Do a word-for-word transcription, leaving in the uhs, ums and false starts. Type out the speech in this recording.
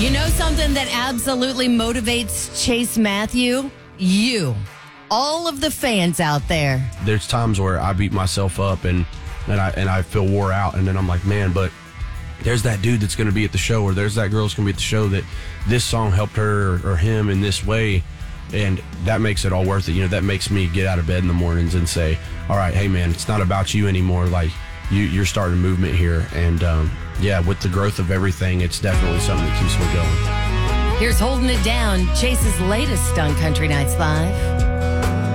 You know something that absolutely motivates Chase Matthew? You. All of the fans out there. There's times where I beat myself up and, and I and I feel wore out, and then I'm like, man, but there's that dude that's going to be at the show, or there's that girl that's going to be at the show that this song helped her or, or him in this way, and that makes it all worth it. You know, that makes me get out of bed in the mornings and say, all right, hey, man, it's not about you anymore. Like, you, you're starting a movement here, and um, yeah, with the growth of everything, it's definitely something that keeps me going. Here's Holding It Down, Chase's latest on Country Nights Live.